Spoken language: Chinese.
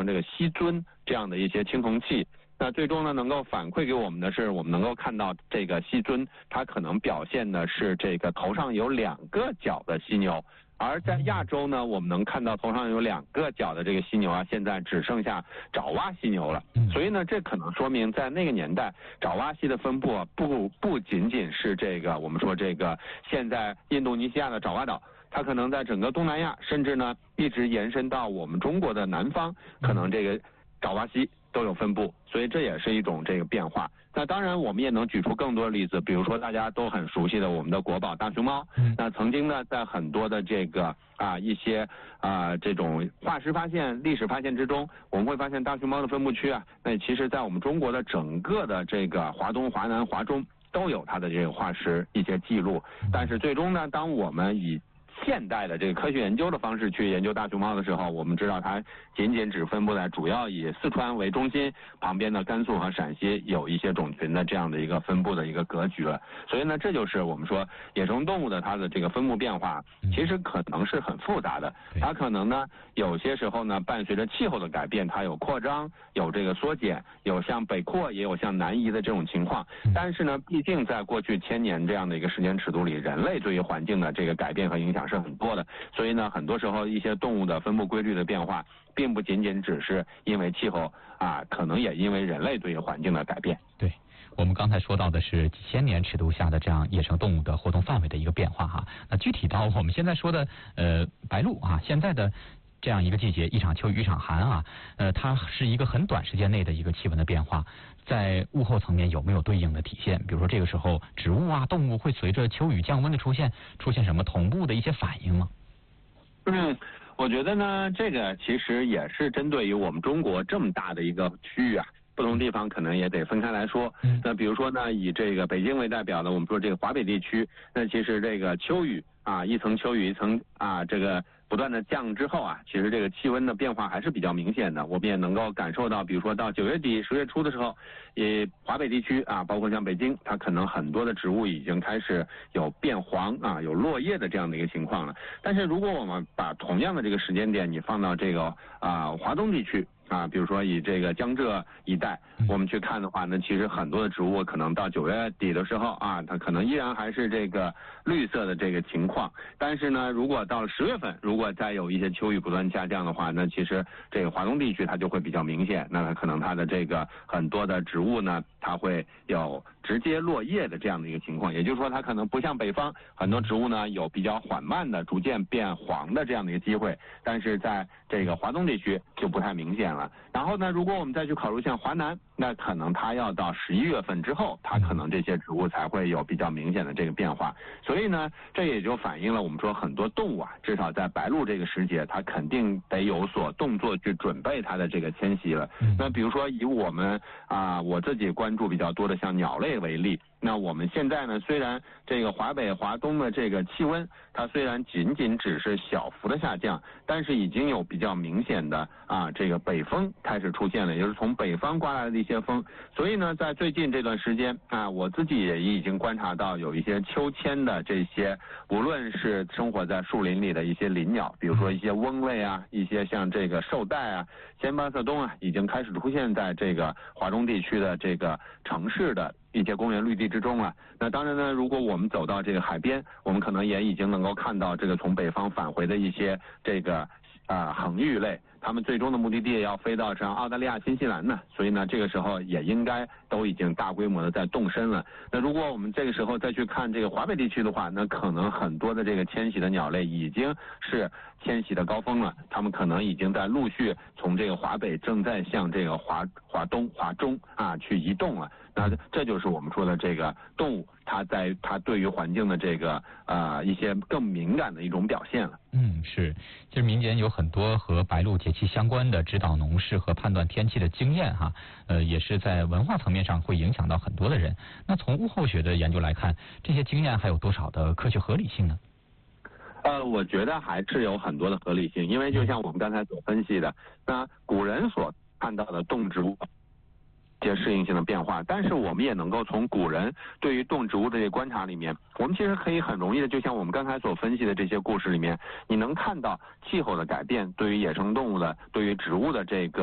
像这个吸尊这样的一些青铜器。那最终呢，能够反馈给我们的是，我们能够看到这个犀尊，它可能表现的是这个头上有2个角的犀牛，而在亚洲呢，我们能看到头上有2个角的这个犀牛啊，现在只剩下爪哇犀牛了。所以呢，这可能说明在那个年代，爪哇犀的分布啊，不仅仅是这个我们说这个现在印度尼西亚的爪哇岛。它可能在整个东南亚，甚至呢一直延伸到我们中国的南方，可能这个爪哇犀都有分布，所以这也是一种这个变化。那当然我们也能举出更多的例子，比如说大家都很熟悉的我们的国宝大熊猫。那曾经呢在很多的这个一些这种化石发现、历史发现之中，我们会发现大熊猫的分布区啊，那其实在我们中国的整个的这个华东、华南、华中都有它的这个化石一些记录。但是最终呢，当我们以现代的这个科学研究的方式去研究大熊猫的时候，我们知道它仅仅只分布在主要以四川为中心，旁边的甘肃和陕西有一些种群的这样的一个分布的一个格局了。所以呢，这就是我们说野生动物的它的这个分布变化，其实可能是很复杂的。它可能呢有些时候呢伴随着气候的改变，它有扩张，有这个缩减，有像北扩也有像南移的这种情况。但是呢，毕竟在过去1000年这样的一个时间尺度里，人类对于环境的这个改变和影响是很多的，所以呢，很多时候一些动物的分布规律的变化，并不仅仅只是因为气候可能也因为人类对于环境的改变。 对，我们刚才说到的是几千年尺度下的这样野生动物的活动范围的一个变化哈。那具体到我们现在说的白鹭现在的这样一个季节，一场秋雨一场寒它是一个很短时间内的一个气温的变化，在物候层面有没有对应的体现？比如说这个时候植物动物会随着秋雨降温的出现什么同步的一些反应吗？ 我觉得呢，这个其实也是针对于我们中国这么大的一个区域不同地方可能也得分开来说。那比如说呢，以这个北京为代表的，我们说这个华北地区，那其实这个秋雨一层秋雨一层这个不断的降之后其实这个气温的变化还是比较明显的。我们也能够感受到，比如说到9月底10月初的时候，华北地区包括像北京，它可能很多的植物已经开始有变黄有落叶的这样的一个情况了。但是如果我们把同样的这个时间点你放到这个华东地区比如说以这个江浙一带我们去看的话呢，其实很多的植物可能到9月底的时候它可能依然还是这个绿色的这个情况。但是呢，如果到了10月份，如果再有一些秋雨不断下降的话，那其实这个华东地区它就会比较明显。那它可能它的这个很多的植物呢，它会有直接落叶的这样的一个情况。也就是说，它可能不像北方很多植物呢有比较缓慢的逐渐变黄的这样的一个机会，但是在这个华东地区就不太明显了。然后呢，如果我们再去考虑像华南，那可能它要到11月份之后，它可能这些植物才会有比较明显的这个变化。所以呢，这也就反映了我们说很多动物至少在白露这个时节，它肯定得有所动作去准备它的这个迁徙了。那比如说以我们我自己关注比较多的像鸟类为例，那我们现在呢，虽然这个华北华东的这个气温它虽然仅仅只是小幅的下降，但是已经有比较明显的这个北风开始出现了，也就是从北方刮来的一些风。所以呢，在最近这段时间我自己也已经观察到有一些秋迁的这些，无论是生活在树林里的一些林鸟，比如说一些翁类一些像这个绶带仙巴色冬已经开始出现在这个华中地区的这个城市的一些公园绿地之中了。那当然呢，如果我们走到这个海边，我们可能也已经能够看到这个从北方返回的一些这个恒玉类，他们最终的目的地要飞到像澳大利亚、新西兰呢，所以呢，这个时候也应该都已经大规模的在动身了。那如果我们这个时候再去看这个华北地区的话，那可能很多的这个迁徙的鸟类已经是迁徙的高峰了，他们可能已经在陆续从这个华北正在向这个华东、华中去移动了。那这就是我们说的这个动物它对于环境的这个一些更敏感的一种表现了。 是，其实民间有很多和白露节气相关的指导农事和判断天气的经验也是在文化层面上会影响到很多的人。那从物候学的研究来看，这些经验还有多少的科学合理性呢？ 我觉得还是有很多的合理性，因为就像我们刚才所分析的，那古人所看到的动植物一些适应性的变化，但是我们也能够从古人对于动植物的这个观察里面，我们其实可以很容易的，就像我们刚才所分析的这些故事里面，你能看到气候的改变对于野生动物的、对于植物的这个